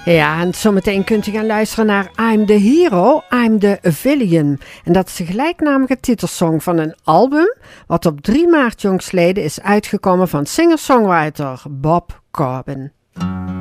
Ja, en zometeen kunt u gaan luisteren naar I'm the Hero, I'm the Villain. En dat is de gelijknamige titelsong van een album wat op 3 maart jongstleden is uitgekomen van singer-songwriter Bob Corbin.